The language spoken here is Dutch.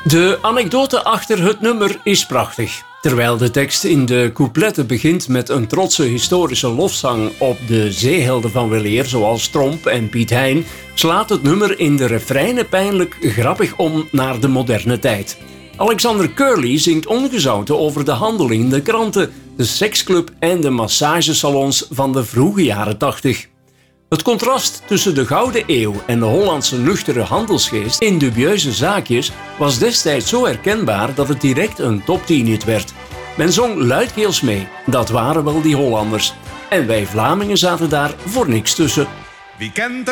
De anekdote achter het nummer is prachtig. Terwijl de tekst in de coupletten begint met een trotse historische lofzang op de zeehelden van weleer, zoals Tromp en Piet Hein, slaat het nummer in de refreinen pijnlijk grappig om naar de moderne tijd. Alexander Curly zingt ongezouten over de handel in de kranten, de seksclub en de massagesalons van de vroege jaren 80. Het contrast tussen de Gouden Eeuw en de Hollandse nuchtere handelsgeest in dubieuze zaakjes was destijds zo herkenbaar dat het direct een top 10 hit werd. Men zong luidkeels mee, dat waren wel die Hollanders. En wij Vlamingen zaten daar voor niks tussen. Wie kent